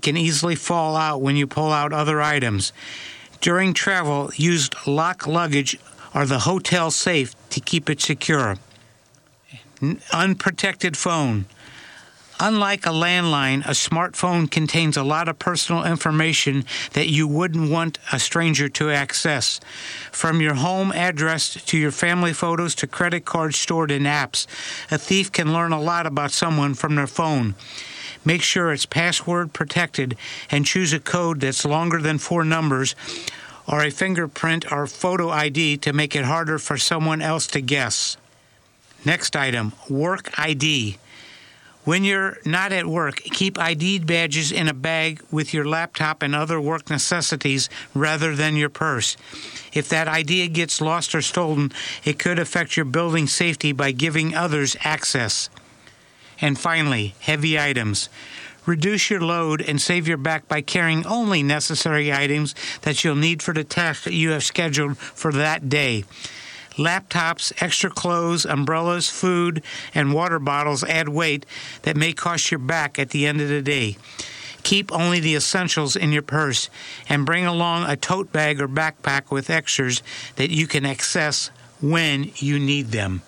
can easily fall out when you pull out other items. During travel, use locked luggage or the hotel safe to keep it secure. Unprotected phone. Unlike a landline, a smartphone contains a lot of personal information that you wouldn't want a stranger to access. From your home address to your family photos to credit cards stored in apps, a thief can learn a lot about someone from their phone. Make sure it's password protected and choose a code that's longer than 4 numbers or a fingerprint or photo ID to make it harder for someone else to guess. Next item, work ID. When you're not at work, keep ID badges in a bag with your laptop and other work necessities rather than your purse. If that ID gets lost or stolen, it could affect your building safety by giving others access. And finally, heavy items. Reduce your load and save your back by carrying only necessary items that you'll need for the task that you have scheduled for that day. Laptops, extra clothes, umbrellas, food, and water bottles add weight that may cost your back at the end of the day. Keep only the essentials in your purse and bring along a tote bag or backpack with extras that you can access when you need them.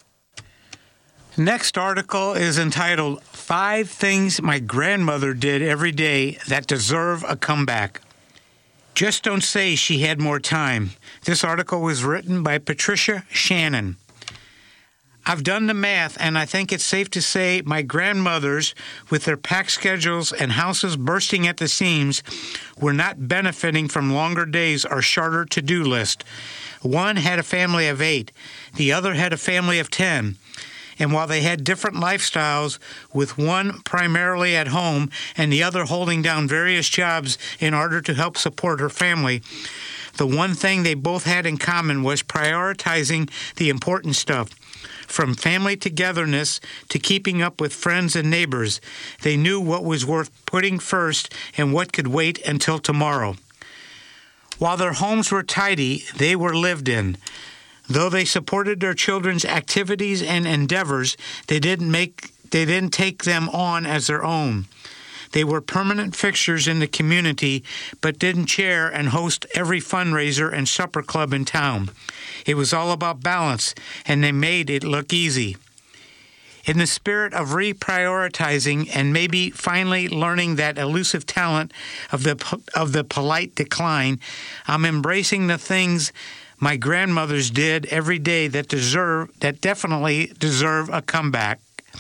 The next article is entitled 5 Things My Grandmother Did Every Day That Deserve a Comeback. Just don't say she had more time. This article was written by Patricia Shannon. I've done the math, and I think it's safe to say my grandmothers, with their packed schedules and houses bursting at the seams, were not benefiting from longer days or shorter to-do list. One had a family of 8. The other had a family of 10. And while they had different lifestyles, with one primarily at home and the other holding down various jobs in order to help support her family, the one thing they both had in common was prioritizing the important stuff. From family togetherness to keeping up with friends and neighbors, they knew what was worth putting first and what could wait until tomorrow. While their homes were tidy, they were lived in. Though they supported their children's activities and endeavors, they didn't take them on as their own. They were permanent fixtures in the community, but didn't chair and host every fundraiser and supper club in town. It was all about balance, and they made it look easy. In the spirit of reprioritizing and maybe finally learning that elusive talent of the polite decline, I'm embracing the things my grandmothers did every day that definitely deserve a comeback.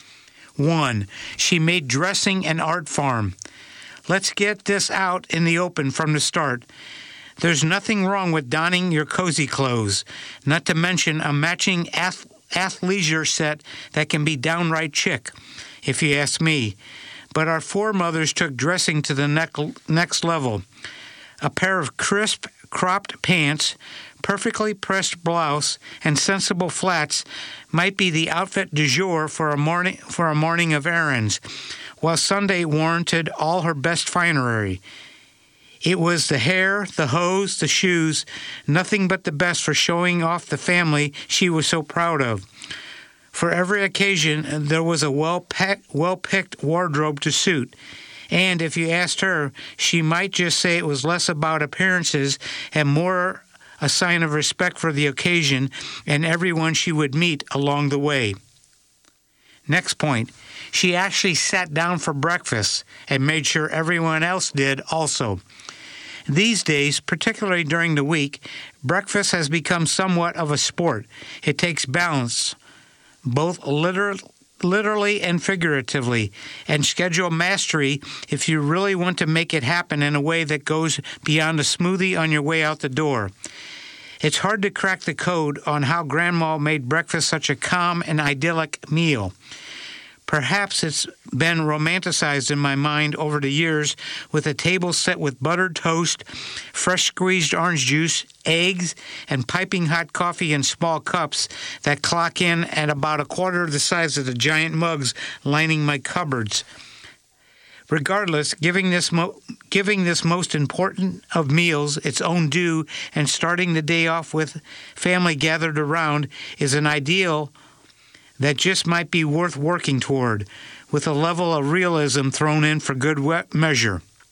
1. She made dressing an art form. Let's get this out in the open from the start. There's nothing wrong with donning your cozy clothes, not to mention a matching athleisure set that can be downright chic, if you ask me. But our foremothers took dressing to the next level. A pair of crisp, cropped pants, perfectly pressed blouse, and sensible flats might be the outfit du jour for a morning of errands, while Sunday warranted all her best finery. It was the hair, the hose, the shoes, nothing but the best for showing off the family she was so proud of. For every occasion, there was a well-picked wardrobe to suit. And if you asked her, she might just say it was less about appearances and more a sign of respect for the occasion and everyone she would meet along the way. Next point, she actually sat down for breakfast and made sure everyone else did also. These days, particularly during the week, breakfast has become somewhat of a sport. It takes balance, both literally and figuratively, and schedule mastery if you really want to make it happen in a way that goes beyond a smoothie on your way out the door. It's hard to crack the code on how Grandma made breakfast such a calm and idyllic meal. Perhaps it's been romanticized in my mind over the years with a table set with buttered toast, fresh squeezed orange juice, eggs, and piping hot coffee in small cups that clock in at about a quarter of the size of the giant mugs lining my cupboards. Regardless, giving this most important of meals its own due and starting the day off with family gathered around is an ideal that just might be worth working toward, with a level of realism thrown in for good measure.